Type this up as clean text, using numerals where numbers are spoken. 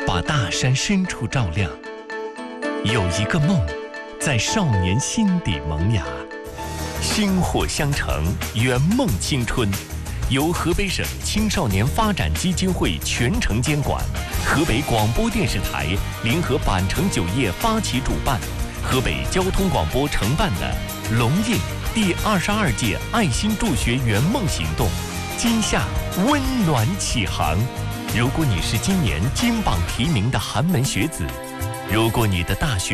把大山深处照亮。有一个梦，在少年心底萌芽。薪火相承，圆梦青春。由河北省青少年发展基金会全程监管，河北广播电视台联合板城酒业发起主办，河北交通广播承办的龙印第22届爱心助学圆梦行动，今夏温暖启航。如果你是今年金榜题名的寒门学子，如果你的大学